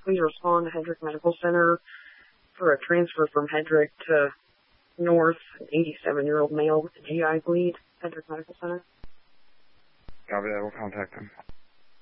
please respond to Hedrick Medical Center for a transfer from Hedrick to North, an 87-year-old male with a GI bleed, Hedrick Medical Center. Copy that. We'll contact him.